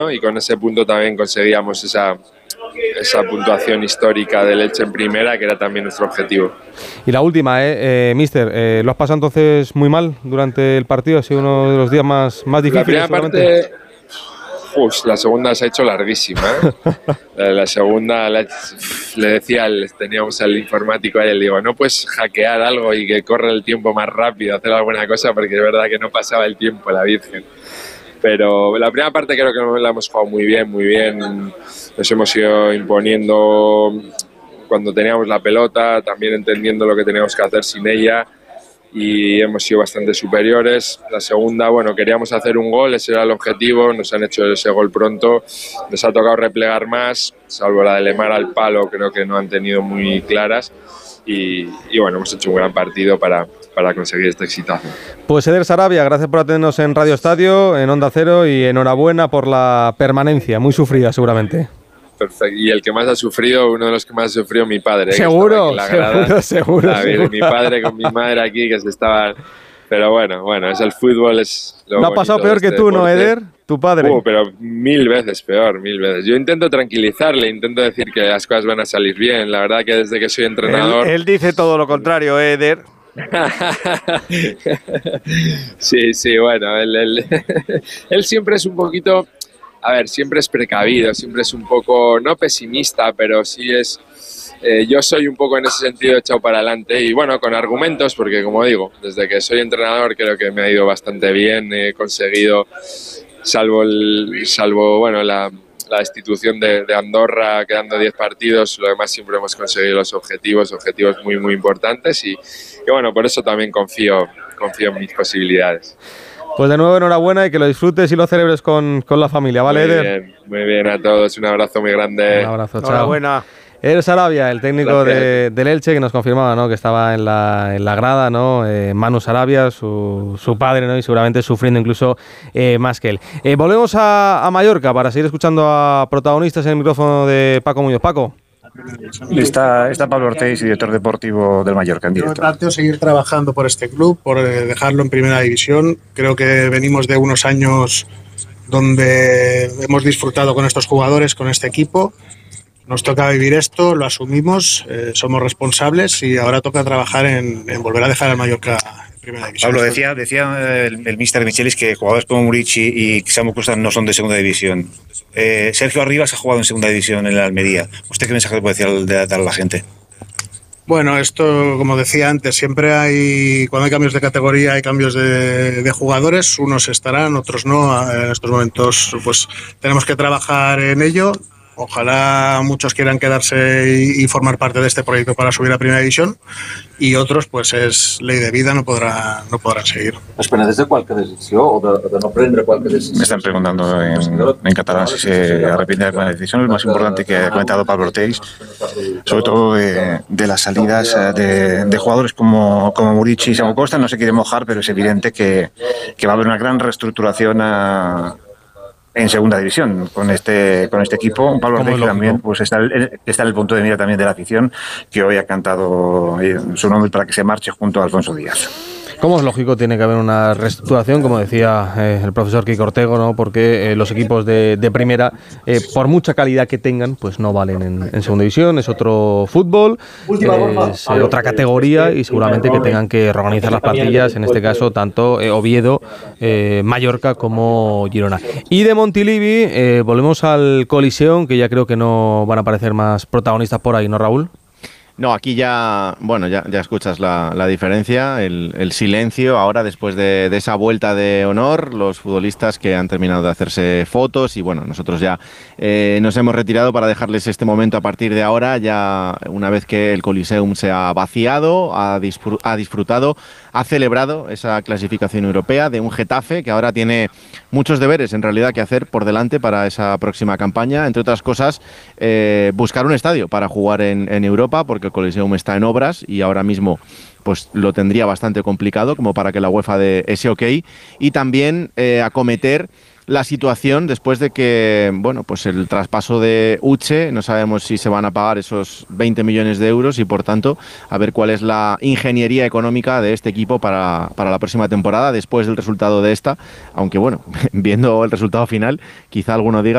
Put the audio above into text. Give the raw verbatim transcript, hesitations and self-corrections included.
¿no? Y con ese punto también conseguíamos esa, esa puntuación histórica del Elche en primera, que era también nuestro objetivo. Y la última, eh, eh, Mister, eh, ¿lo has pasado entonces muy mal durante el partido? ¿Ha sido uno de los días más, más difíciles? La primera parte, uf, la segunda se ha hecho larguísima, ¿eh? la, la segunda la, le decía, al, teníamos al informático ahí, le digo, no puedes hackear algo y que corre el tiempo más rápido, hacer alguna cosa, porque es verdad que no pasaba el tiempo, la Virgen. Pero la primera parte creo que la hemos jugado muy bien, muy bien. Nos hemos ido imponiendo cuando teníamos la pelota, también entendiendo lo que teníamos que hacer sin ella, y hemos sido bastante superiores. La segunda, bueno, queríamos hacer un gol, ese era el objetivo, nos han hecho ese gol pronto, nos ha tocado replegar más, salvo la de Lemar al palo, creo que no han tenido muy claras, y, y bueno, hemos hecho un gran partido para, para conseguir este exitazo. Pues Eder Sarabia, gracias por atendernos en Radio Estadio, en Onda Cero, y enhorabuena por la permanencia, muy sufrida seguramente. Perfecto. Y el que más ha sufrido, uno de los que más ha sufrido, mi padre. Seguro, seguro, seguro, David, seguro. Mi padre con mi madre aquí, que se estaban... Pero bueno, bueno, es el fútbol, es lo No ha pasado peor de este que tú, deporte. ¿no, Eder? Tu padre. Uh, pero mil veces peor, mil veces. Yo intento tranquilizarle, intento decir que las cosas van a salir bien. La verdad que desde que soy entrenador... Él, él dice todo lo contrario, Eder. Sí, sí, bueno, él, él, él siempre es un poquito... A ver, siempre es precavido, siempre es un poco, no pesimista, pero sí es... Eh, yo soy un poco en ese sentido echado para adelante y bueno, con argumentos, porque como digo, desde que soy entrenador creo que me ha ido bastante bien, he conseguido, salvo, el, salvo bueno, la, la destitución de, de Andorra quedando diez partidos, lo demás siempre hemos conseguido los objetivos, objetivos muy muy importantes y, y bueno, por eso también confío, confío en mis posibilidades. Pues de nuevo enhorabuena y que lo disfrutes y lo celebres con, con la familia, ¿vale, muy Eder? Bien, muy bien a todos, un abrazo muy grande. Un abrazo, chao. Enhorabuena. Eder Sarabia, el técnico de, del Elche, que nos confirmaba, ¿no?, que estaba en la, en la grada, ¿no? Eh, Manu Sarabia, su, su padre, ¿no?, y seguramente sufriendo incluso eh, más que él. Eh, volvemos a, a Mallorca para seguir escuchando a protagonistas en el micrófono de Paco Muñoz. Paco. Está, está Pablo Ortiz, director deportivo del Mallorca, en directo. Yo me planteo seguir trabajando por este club, por dejarlo en primera división. Creo que venimos de unos años donde hemos disfrutado con estos jugadores, con este equipo. Nos toca vivir esto, lo asumimos, eh, somos responsables y ahora toca trabajar en, en volver a dejar al Mallorca en primera división. Pablo, decía, decía el, el míster Michelis que jugadores como Murici y Samu Costa no son de segunda división. Eh, Sergio Arribas ha jugado en segunda división en la Almería. ¿Usted qué mensaje le puede decir de dar a la gente? Bueno, esto, como decía antes, siempre hay, cuando hay cambios de categoría, hay cambios de, de jugadores, unos estarán, otros no. En estos momentos, pues tenemos que trabajar en ello. Ojalá muchos quieran quedarse y, y formar parte de este proyecto para subir a primera división y otros, pues es ley de vida, no podrán, no podrán seguir. Es penedès de qualque decisió o de, de no prendre qualque decisió? Me están preguntando en, en catalán si se arrepiente de alguna decisión. Lo más importante que ha comentado Pablo Ortiz, sobre todo de, de las salidas de, de jugadores como, como Murici y Samu Costa, no se quiere mojar, pero es evidente que, que va a haber una gran reestructuración a... en segunda división con este con este equipo. Pablo Ortiz también pues está, está en el punto de mira también de la afición, que hoy ha cantado su nombre para que se marche junto a Alfonso Díaz. Como es lógico, tiene que haber una reestructuración, como decía eh, el profesor Kiko Ortego, ¿no? Porque eh, los equipos de, de primera, eh, por mucha calidad que tengan, pues no valen en, en segunda división, es otro fútbol, es eh, otra categoría y seguramente que tengan que reorganizar las plantillas, en este caso tanto eh, Oviedo, eh, Mallorca como Girona. Y de Montilivi, eh, volvemos al Coliseum, que ya creo que no van a aparecer más protagonistas por ahí, ¿no, Raúl? No, aquí ya, bueno, ya, ya escuchas la, la diferencia, el, el silencio ahora después de, de esa vuelta de honor, los futbolistas que han terminado de hacerse fotos y bueno, nosotros ya eh, nos hemos retirado para dejarles este momento a partir de ahora, ya una vez que el Coliseum se ha vaciado, ha, disfr- ha disfrutado, ha celebrado esa clasificación europea de un Getafe que ahora tiene muchos deberes en realidad que hacer por delante para esa próxima campaña, entre otras cosas eh, buscar un estadio para jugar en, en Europa porque el Coliseum está en obras y ahora mismo pues lo tendría bastante complicado como para que la UEFA dé ese ok y también eh, acometer la situación después de que, bueno, pues el traspaso de Uche, no sabemos si se van a pagar esos veinte millones de euros y por tanto a ver cuál es la ingeniería económica de este equipo para, para la próxima temporada después del resultado de esta, aunque bueno, viendo el resultado final, quizá alguno diga